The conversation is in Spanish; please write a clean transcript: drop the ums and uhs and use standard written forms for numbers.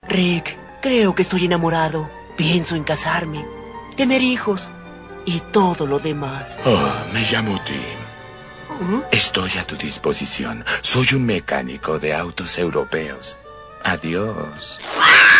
Rick, creo que estoy enamorado. Pienso en casarme, tener hijos y todo lo demás. Oh, me llamo Tim. Estoy a tu disposición. Soy un mecánico de autos europeos. Adiós.